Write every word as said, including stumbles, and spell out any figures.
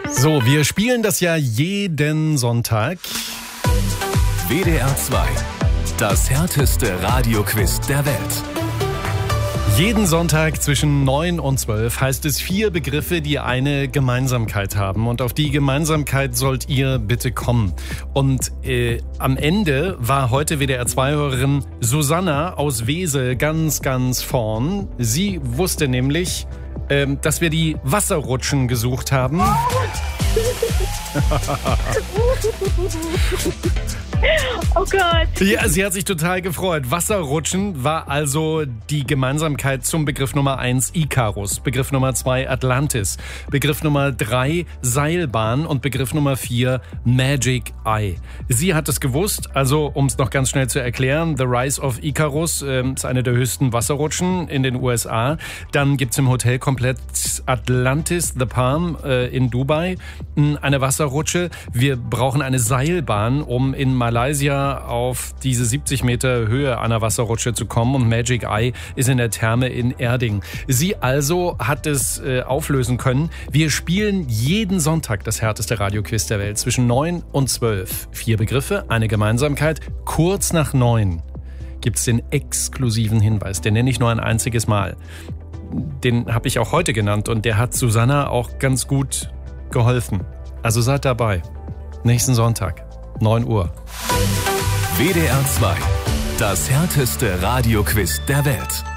So, wir spielen das ja jeden Sonntag. W D R zwei, das härteste Radioquiz der Welt. Jeden Sonntag zwischen neun und zwölf heißt es vier Begriffe, die eine Gemeinsamkeit haben. Und auf die Gemeinsamkeit sollt ihr bitte kommen. Und äh, am Ende war heute W D R zwei Hörerin Susanna aus Wesel ganz, ganz vorn. Sie wusste nämlich, ähm, dass wir die Wasserrutschen gesucht haben. Oh Gott. Ja, sie hat sich total gefreut. Wasserrutschen war also die Gemeinsamkeit zum Begriff Nummer eins Icarus, Begriff Nummer zwei Atlantis, Begriff Nummer drei Seilbahn und Begriff Nummer vier Magic Eye. Sie hat es gewusst, also um es noch ganz schnell zu erklären, The Rise of Icarus äh, ist eine der höchsten Wasserrutschen in den U S A. Dann gibt's im Hotelkomplex Atlantis The Palm äh, in Dubai eine Wasserrutsche. Wir brauchen eine Seilbahn, um in Malaysia auf diese siebzig Meter Höhe einer Wasserrutsche zu kommen, und Magic Eye ist in der Therme in Erding. Sie also hat es äh, auflösen können. Wir spielen jeden Sonntag das härteste Radioquiz der Welt zwischen neun und zwölf. Vier Begriffe, eine Gemeinsamkeit. Kurz nach neun gibt es den exklusiven Hinweis, den nenne ich nur ein einziges Mal. Den habe ich auch heute genannt und der hat Susanna auch ganz gut geholfen. Also seid dabei. Nächsten Sonntag, neun Uhr. W D R zwei, das härteste Radioquiz der Welt.